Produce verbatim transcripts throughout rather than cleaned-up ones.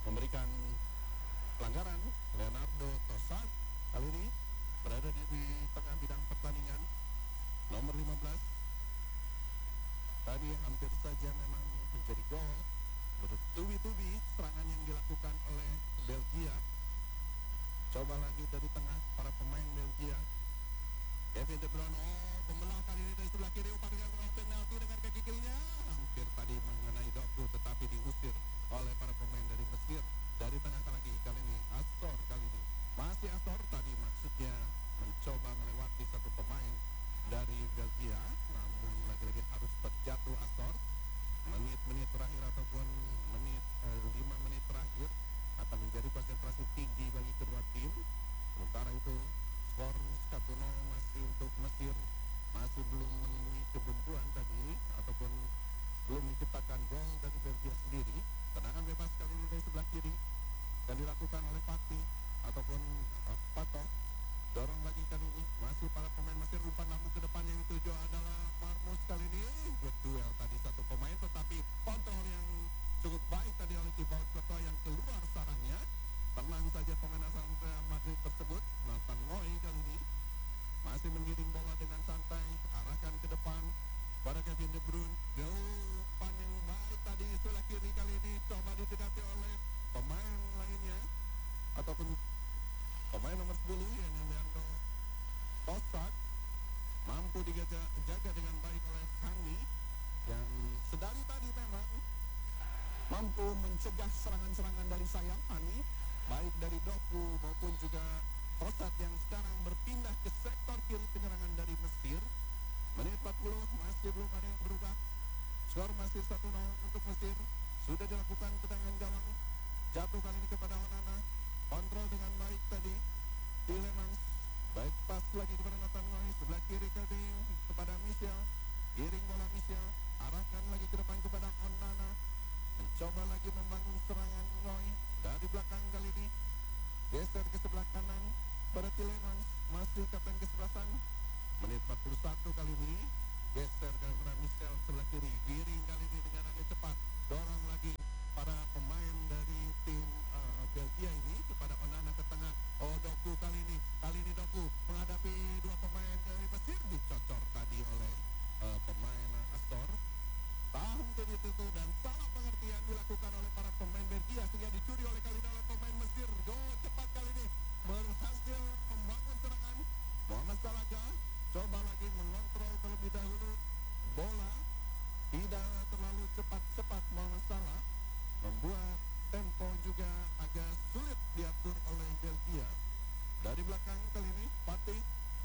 memberikan pelanggaran. Leonardo Trossard kali ini berada di tengah bidang pertandingan. Nomor lima belas tadi hampir saja memang menjadi gol. Bertubi-tubi serangan yang dilakukan oleh Belgia. Coba lagi dari tengah para pemain Belgia. Kevin De Bruyne, oh pembelah kali ini dari sebelah kiri, umpan dengan penalti dengan kaki kirinya. Hampir tadi mengenai Doku, tetapi diusir oleh para pemain dari Mesir. Dari tengah lagi, kali ini Astor kali ini. Masih Astor, tadi maksudnya mencoba melewati satu pemain dari Belgia. Namun lagi-lagi harus terjatuh Astor. Menit-menit terakhir ataupun menit eh, lima menit terakhir akan menjadi konsentrasi tinggi bagi kedua tim. Sementara itu skor satu nol masih untuk Mesir, masih belum menemui kebuntuan tadi ataupun belum menciptakan gol dari Belgia sendiri. Tendangan bebas kali ini dari sebelah kiri yang dilakukan oleh Pati ataupun uh, Pato. Dorong lagi kali ini masih para pemain Mesir, umpan lambung ke depan yang dituju adalah Marmus kali ini. Berduel tadi satu pemain, tetapi kontrol yang cukup baik tadi oleh Thibaut Courtois yang keluar sarangnya. Tenang saja pemain asal Madrid tersebut. Nathan Moy kali ini masih menggiring bola dengan santai, arahkan ke depan pada Kevin De Bruyne. Umpan yang baik tadi sebelah kiri kali ini coba didekati oleh pemain lainnya ataupun pemain nomor sepuluh yang Leandro Trossard. Mampu dijaga jaga dengan baik oleh Hani yang sedari tadi memang mampu mencegah serangan-serangan dari sayap Hani, baik dari Doku maupun juga Trossard yang sekarang berpindah ke sektor kiri penyerangan dari Mesir. Menit empat puluh masih belum ada yang berubah. Skor masih satu nol untuk Mesir. Sudah dilakukan tendangan gawang. Jatuh kali ini kepada Onana. Kontrol dengan baik tadi Tielemans. Baik pas lagi kepada Nathan Ngoy. Sebelah kiri tadi kepada Michel. Giring bola Michel. Arahkan lagi ke depan kepada Onana. Mencoba lagi membangun serangan Ngoy. Dari belakang kali ini geser ke sebelah kanan pada Tielemans. Masih kapten kesebelasan. Menit empat puluh satu kali ini geser kepada Michel sebelah kiri. Giring kali ini dengan agak cepat. Dorong lagi para pemain dari tim uh, Belgia ini kepada Onana ke tengah. Oh Doku kali ini. Kali ini Doku menghadapi dua pemain dari Mesir. Dicocor tadi oleh uh, pemain Astor. Tahan jadi itu dan salah pengertian dilakukan oleh para pemain Belgia sehingga dicuri oleh kali ini oleh pemain Mesir. Gol cepat kali ini berhasil membangun serangan. Mohamed Salah coba lagi mengontrol terlebih dahulu bola, tidak terlalu cepat-cepat. Mohamed Salah membuat tempo juga agak sulit diatur oleh Belgia. Dari belakang kali ini Pati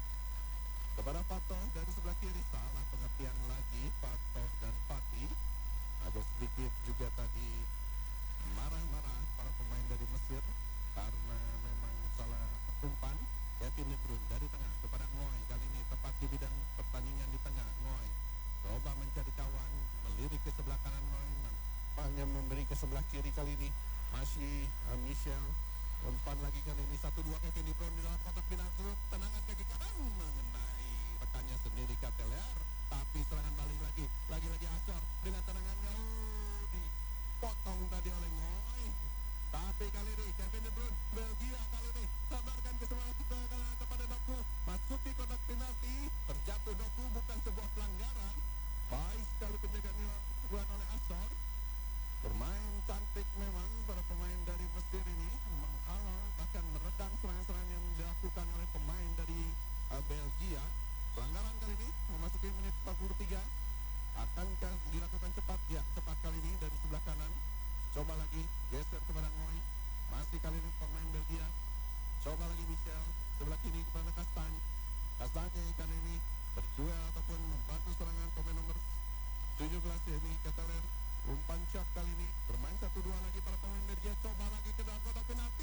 kepada Pato dari sebelah kiri. Salah pengertian lagi Pato dan Pati. Agak sedikit juga tadi marah-marah para pemain dari Mesir karena memang salah umpan. Kevin De Bruyne dari tengah kepada Ngoy. Kali ini tepat di bidang pertandingan di tengah. Ngoy coba mencari kawan, melirik ke sebelah kanan Ngoy. Nampaknya memberi ke sebelah kiri kali ini. Masih uh, Michel. Umpan lagi kali ini satu dua Kevin De Bruyne di dalam kotak penalti. Tendangan kaki kanan mengenai rekannya sendiri Catelear. Tapi serangan balik lagi. Lagi-lagi Asor dengan tendangannya. Oh, dipotong tadi oleh Ngoy. Tapi kali ini Kevin De Bruyne Belgia kali ini sabarkan ke sebelah kita kepada Doku. Masuki kotak penalti. Terjatuh Doku, bukan sebuah pelanggaran. Baik sekali penjagaannya dilakukan oleh Asor. Bermain cantik memang para pemain dari Mesir ini, menghalau bahkan meredam serangan-serangan yang dilakukan oleh pemain dari uh, Belgia. Pelanggaran kali ini memasuki menit empat puluh tiga. Akankah dilakukan cepat? Ya, cepat kali ini dari sebelah kanan. Coba lagi geser kepada Ngoy. Masih kali ini pemain Belgia. Coba lagi Michel sebelah kiri kepada Kastan. Kastanya kali ini berduel ataupun membantu serangan pemain nomor tujuh belas ini Catelear. Umpan shot kali ini bermain satu dua lagi para pemain Belgia. Coba lagi ke dalam kotak penalti.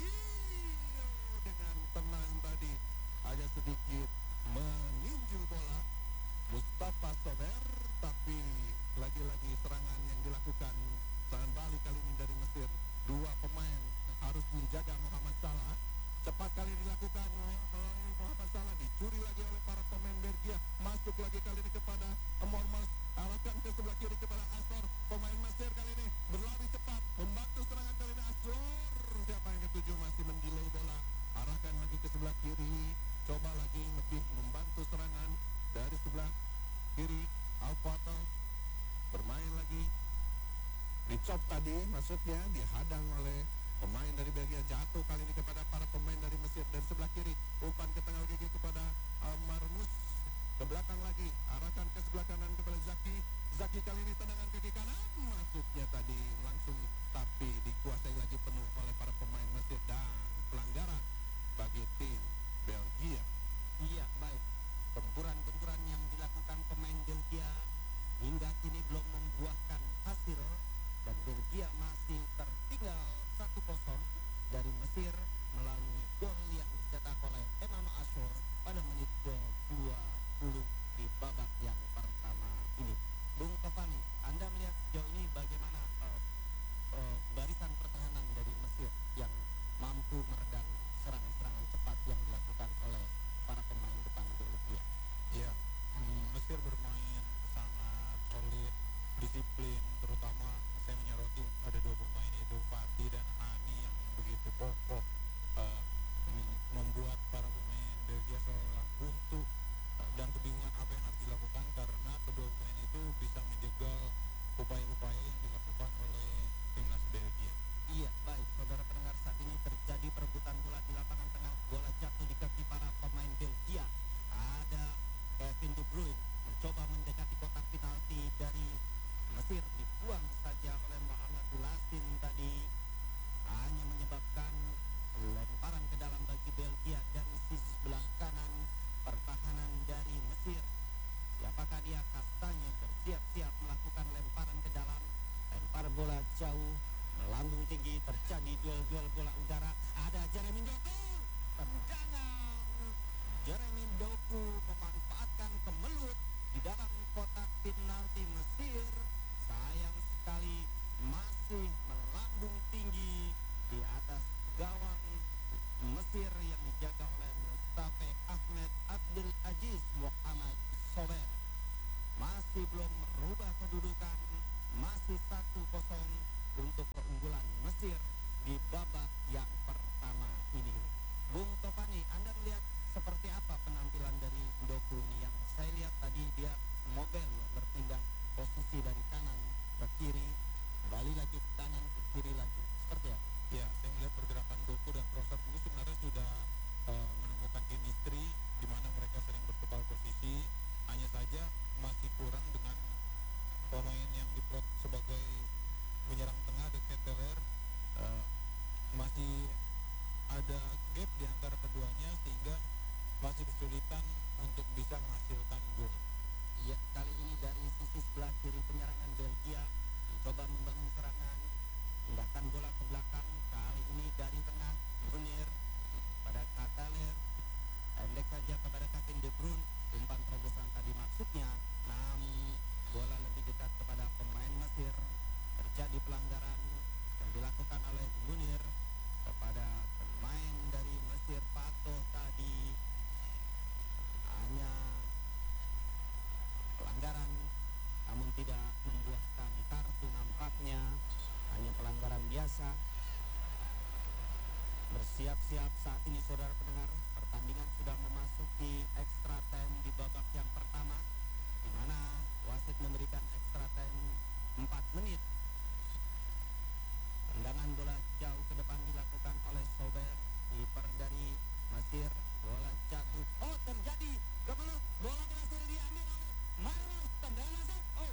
Oh, dengan tenang tadi agak sedikit meninju bola Mustafa Sober, tapi lagi-lagi serangan yang dilakukan serangan balik kali ini dari Mesir. Dua pemain harus menjaga Mohamed Salah. Cepat kali ini dilakukan melalui Mohamed Salah, dicuri lagi oleh para pemain Belgia. Masuk lagi kali ini kepada Mormos, arahkan ke sebelah kiri kepada Astor. Pemain Mesir kali ini berlari cepat membantu serangan kali ini chop tadi, maksudnya dihadang oleh pemain dari Belgia, jatuh kali ini kepada para pemain dari Mesir. Dari sebelah kiri, umpan ke tengah gigi kepada uh, Marmus, ke belakang lagi, arahkan ke sebelah kanan kepada Zaki. Zaki kali ini tendangan kaki kanan, maksudnya tadi langsung, tapi dikuasai lagi penuh oleh para pemain Mesir dan pelanggaran bagi tim Belgia. Iya, baik. Gempuran-gempuran yang dilakukan pemain Belgia hingga kini belum membuahkan hasil, dan Belgia masih tertinggal satu kosong dari Mesir melalui gol yang dicetak oleh Emam Ashur pada menit ke dua puluh di babak yang pertama ini. Bung Tovani, Anda melihat sejauh ini bagaimana uh, uh, barisan pertahanan dari Mesir yang mampu meredam serangan-serangan cepat yang dilakukan oleh para pemain depan Belgia? Ya, hmm, Mesir bermain sangat solid, disiplin, terutama saya menyoroti ada dua pemain, yaitu Fatih dan Hani yang begitu kokoh, uh, membuat para pemain Belgia seolah buntu uh, dan kebingungan apa yang harus dilakukan, karena kedua pemain itu bisa menjegal upaya-upaya yang dilakukan oleh timnas Belgia. Iya, baik, saudara pendengar, saat ini terjadi perebutan bola di lapangan tengah. Bola jatuh di kaki para pemain Belgia. Ada Kevin De Bruyne mencoba mendekati kotak penalti dari Mesir, dibuang saja oleh Mohamed Lassin tadi, hanya menyebabkan lemparan ke dalam bagi Belgia dari sisi sebelah kanan pertahanan dari Mesir. Siapakah dia? Kastanya bersiap-siap melakukan lemparan ke dalam, lempar bola jauh, melambung tinggi, terjadi duel-duel bola udara. Ada Jeremy Doku, tendangan Jeremy Doku memanfaatkan kemelut di dalam kotak penalti Mesir. Sayang sekali masih melambung tinggi di atas gawang Mesir yang dijaga oleh Mustafa Ahmed Abdul Aziz Muhammad Sober. Masih belum merubah kedudukan, masih satu kosong untuk keunggulan Mesir di babak yang pertama ini. Bung Tovani, Anda melihat seperti apa penampilan dari Doku ini? Yang saya lihat tadi dia mobile, berpindah posisi dari kanan ke kiri, kembali lagi ke kanan ke kiri lagi. Seperti apa? Ya, saya melihat pergerakan Doku dan Trossard dulu sebenarnya sudah uh, menemukan chemistry di mana mereka sering bertukar posisi. Hanya saja masih kurang dengan pemain yang diplot sebagai menyerang tengah, The Ketteler. Uh, masih ada gap di antara keduanya sehingga masih kesulitan untuk bisa menghasilkan gol. Ya, kali ini dari sisi sebelah kiri penyerangan Belgia mencoba membangun serangan, pindahkan bola ke belakang. Kali ini dari tengah Brunner pada Kataler, pendek saja kepada Kevin De Bruyne, umpan terobosan tadi maksudnya, namun bola lebih dekat kepada pemain Mesir. Terjadi pelanggaran yang dilakukan oleh Brunner kepada pemain dari Mesir, Pato tadi. Hanya pelanggaran, namun tidak membuahkan kartu nampaknya, hanya pelanggaran biasa. Bersiap-siap saat ini saudara pendengar, pertandingan sudah memasuki extra time di babak yang pertama, di mana wasit memberikan extra time empat menit. Tendangan bola jauh ke depan dilakukan oleh Sober, kiper dari Mesir. Bola jatuh, oh terjadi kemelut, bola berhasil diambil oleh Marmus, tendangan langsung, oh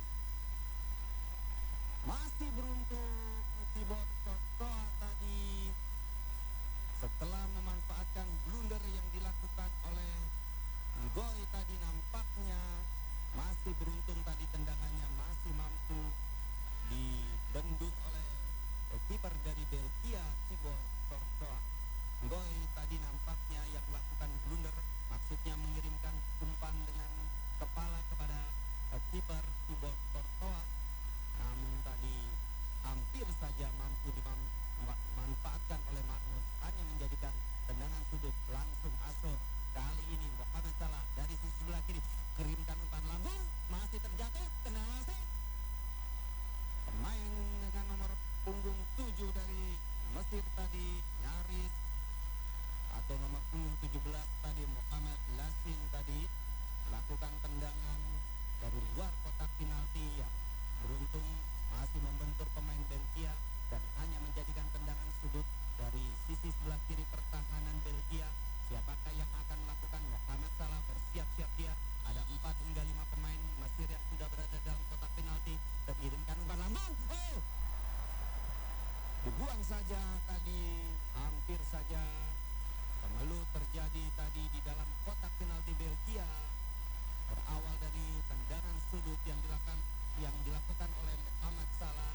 masih beruntung Thibaut Courtois tadi setelah memanfaatkan blunder yang dilakukan oleh Ngoy tadi. Nampaknya masih beruntung tadi, tendangannya masih mampu dibendung oleh kiper dari Belgia, Thibaut Courtois. Ngoy tadi nampaknya yang melakukan blunder, maksudnya mengirimkan umpan dengan kepala kepada uh, kiper Thibaut Courtois, namun tadi hampir saja mampu dimanfaatkan oleh Marmus, hanya menjadikan tendangan sudut langsung Ashur. Kali ini Mohamed Salah dari sisi sebelah kiri kirimkan umpan lambung, masih terjatuh, tendangan langsung. Pemain dengan nomor punggung tujuh dari Mesir tadi nyaris, atau nomor punggung tujuh belas tadi Mohamed Lassin tadi melakukan tendangan dari luar kotak penalti yang beruntung masih masih membentur pemain Belgia dan hanya menjadikan tendangan sudut dari sisi sebelah kiri pertahanan Belgia. Siapakah yang akan melakukan? Mohamed Salah bersiap-siap dia. Ada empat hingga lima pemain Mesir yang sudah berada dalam kotak penalti. Teririmkan umpan lambung. Oh! Dibuang saja tadi, hampir saja pemeluh terjadi tadi di dalam kotak penalti Belgia. Berawal dari tendangan sudut yang dilakukan yang dilakukan oleh Mohamed Salah.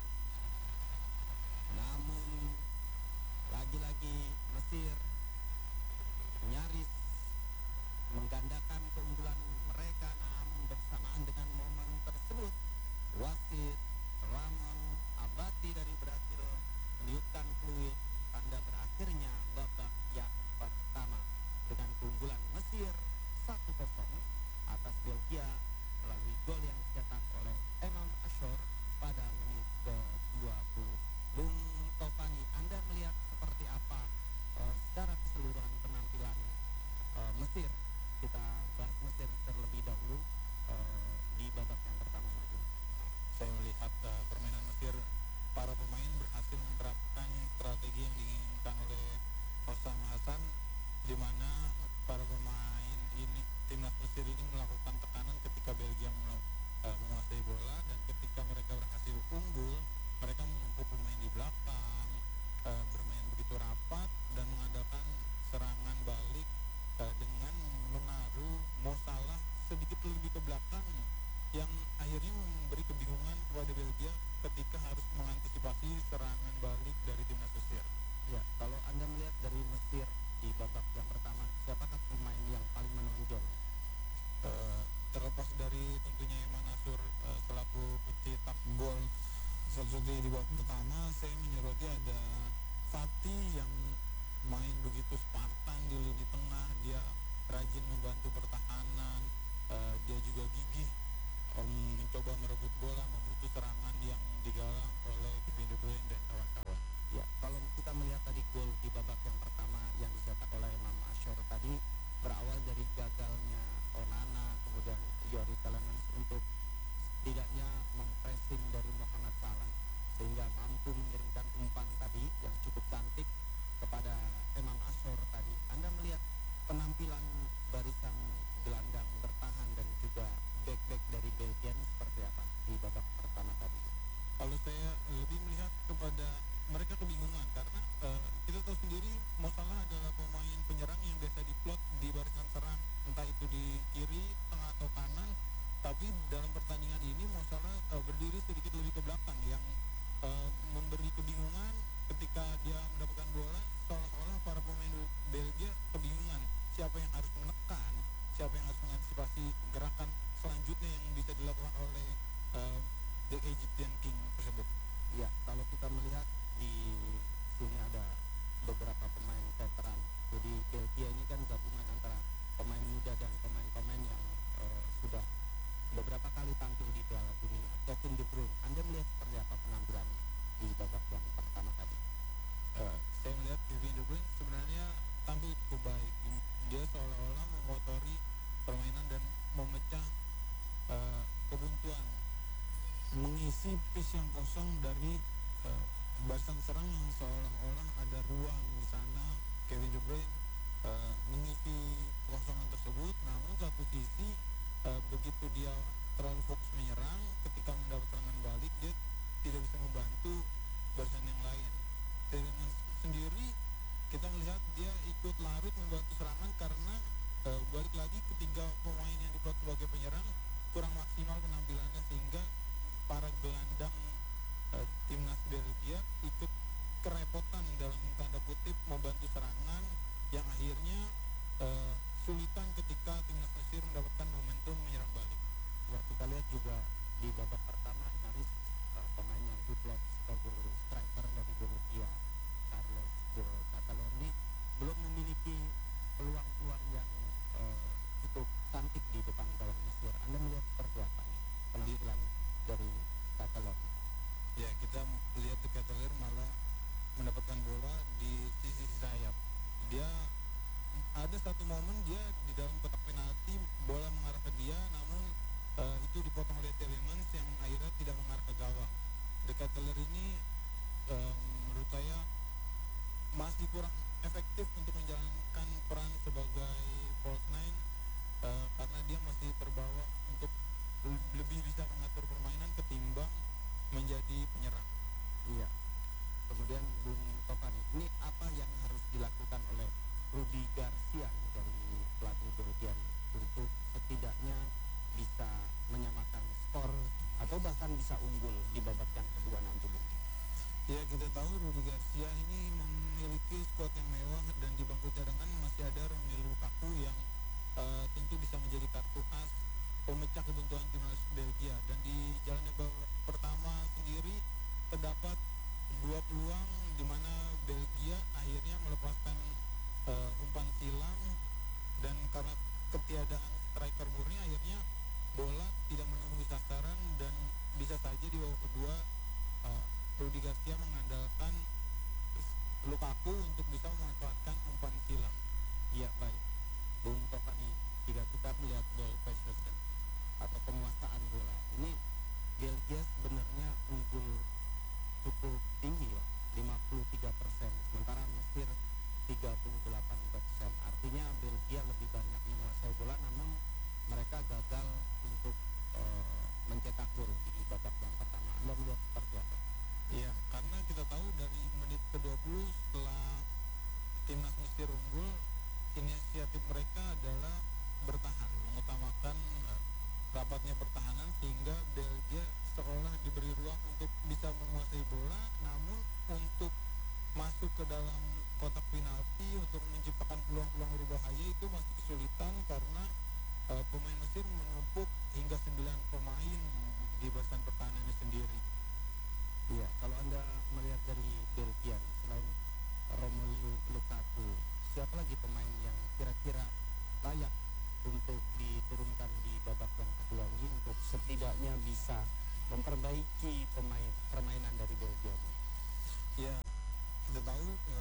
Namun lagi-lagi Mesir nyaris menggandakan keunggulan mereka, namun bersamaan dengan momen tersebut wasit Ramon Abati dari Brasil meniupkan fluid tanda berakhirnya babak yang pertama dengan keunggulan Mesir satu kosong atas Belgia melalui gol yang dicetak oleh Emam Ashor pada menit ke dua puluh. Bung Topani, Anda melihat seperti apa uh, secara keseluruhan penampilan uh, Mesir? Kita bahas Mesir terlebih dahulu uh, di babak yang pertama ini. Saya melihat uh, permainan Mesir, para pemain berhasil menerapkan strategi yang diinginkan oleh Hossam Hassan, di mana para pemain ini, timnas Mesir ini melakukan tekanan ketika Belgia mel- uh, menguasai bola, dan ketika mereka berhasil unggul, mereka menumpuk pemain di belakang, uh, bermain begitu rapat dan mengadakan serangan balik uh, dengan menaruh Mo Salah sedikit lebih ke belakang, yang akhirnya memberi kebingungan kepada Belgia ketika harus mengantisipasi serangan balik dari timnas Mesir. Ya, kalau Anda melihat dari Mesir di babak yang pertama, siapakah pemain yang paling menonjol? Uh, terlepas dari tentunya Eman Asur uh, selaku pencetak gol satu-satunya di babak pertama, saya menyoroti ada Fati yang main begitu Spartan di lini tengah. Dia rajin membantu pertahanan, uh, dia juga gigih um, mencoba merebut bola, memutus serangan yang digalang oleh Kevin De Bruyne dan kawan-kawan. Ya, kalau kita melihat tadi gol di babak yang pertama yang dicetak oleh Emam Ashor tadi berawal dari gagalnya Onana kemudian Yori Tielemans untuk setidaknya mempressing dari Mohamed Salah sehingga mampu mengirimkan umpan tadi yang cukup cantik kepada Emam Ashor tadi. Anda melihat penampilan barisan gelandang bertahan dan juga back-back dari Belgia seperti apa di babak pertama tadi? Kalau saya lebih melihat kepada mereka kebingungan karena uh, kita tahu sendiri Mo Salah adalah pemain penyerang yang biasa diplot di barisan serang, entah itu di kiri, tengah atau kanan. Tapi dalam pertandingan ini Mo Salah uh, berdiri sedikit lebih ke belakang, yang uh, memberi kebingungan ketika dia mendapatkan bola. Seolah-olah para pemain Belgia kebingungan siapa yang harus menekan, siapa yang harus mengantisipasi gerakan selanjutnya yang bisa dilakukan oleh uh, The Egyptian King tersebut. Ya, kalau kita melihat di sini ada beberapa pemain veteran. Jadi Belgia ini kan gabungan antara pemain muda dan pemain-pemain yang uh, sudah beberapa kali tampil di Piala Dunia. Kevin De Bruyne, Anda melihat seperti apa penampilannya di babak yang pertama tadi? Uh, saya melihat Kevin De Bruyne sebenarnya tampil cukup baik. Dia seolah-olah memotori permainan dan memecah uh, kebuntuan, mengisi piece yang kosong dari uh, barisan serang yang seolah-olah ada ruang di sana. Kevin De Bruyne uh, mengisi kekosongan tersebut, namun satu sisi uh, begitu dia terlalu fokus menyerang, ketika mendapat serangan balik dia tidak bisa membantu barisan yang lain. Dengan sendiri kita melihat dia ikut larut membantu serangan karena uh, balik lagi ketiga pemain yang diplot sebagai penyerang kurang maksimal penampilannya, sehingga para gelandang uh, timnas Belgia ikut kerepotan dalam tanda kutip membantu serangan, yang akhirnya uh, sulitan ketika timnas Mesir mendapatkan momentum menyerang balik. Ya, kita lihat juga di babak pertama nyaris uh, pemain yang diplot sebagai striker dari Belgia, Carles de Catalorni, belum memiliki peluang-peluang yang uh, cukup cantik di depan gawang Mesir. Anda melihat seperti apa nih penampilan dari Catalorni? Ya, kita lihat De Ketelaere malah mendapatkan bola di sisi sayap. Dia ada satu momen dia di dalam kotak penalti, bola mengarah ke dia, namun uh, itu dipotong oleh Tielemans yang akhirnya tidak mengarah ke gawang. De Ketelaere ini em, menurut saya masih kurang efektif untuk menjalankan peran sebagai false nine, eh, karena dia masih terbawa untuk l- lebih bisa mengatur permainan ketimbang menjadi penyerang. Iya. Kemudian Bung Topan, ini apa yang harus dilakukan oleh Rudi Garcia nih dari pelatih Belgia nih, untuk setidaknya bisa menyamakan skor atau bahkan bisa unggul di babak yang kedua nanti, Bung? Ya, kita tahu Rudi Garcia ini memiliki skuad yang mewah dan di bangku cadangan masih ada Romelu Lukaku yang eh, tentu bisa menjadi kartu as pemecah kebuntuan timnas Belgia. Dan di jalannya babak pertama sendiri terdapat dua peluang di mana Belgia akhirnya melepaskan eh, umpan silang, dan karena ketiadaan striker murni akhirnya bola tidak menemui sasaran dan bisa saja di babak kedua uh, Rudi Garcia mengandalkan Lukaku untuk bisa memanfaatkan umpan silang. Iya, baik. Bung Topani, jika kita melihat ball possession atau penguasaan bola, ini Belgia sebenarnya unggul cukup tinggi ya, lima puluh tiga persen, sementara Mesir tiga puluh delapan persen. Artinya Belgia lebih banyak menguasai bola, namun mereka gagal untuk eh, mencetak gol di babak yang pertama. Anda melihat seperti apa? Iya, karena kita tahu dari menit ke dua puluh setelah timnas Mesir unggul, inisiatif mereka adalah bertahan, mengutamakan eh, rapatnya pertahanan, sehingga Belgia seolah diberi ruang untuk bisa menguasai bola, namun untuk masuk ke dalam kotak penalti untuk menciptakan peluang-peluang berbahaya itu masih kesulitan karena uh, pemain Mesir menumpuk hingga sembilan pemain di barisan pertahanannya sendiri. Iya, kalau Anda melihat dari Belgia nih, selain Romelu Lukaku, siapa lagi pemain yang kira-kira layak untuk diturunkan di babak yang kedua ini untuk setidaknya bisa memperbaiki pemain permainan dari Belgia? Ya, kita tahu e,